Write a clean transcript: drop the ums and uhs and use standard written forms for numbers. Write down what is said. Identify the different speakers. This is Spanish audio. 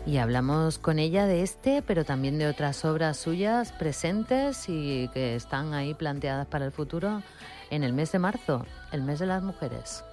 Speaker 1: Y hablamos con ella de pero también de otras obras suyas presentes y que están ahí planteadas para el futuro en el mes de marzo, el mes de las mujeres.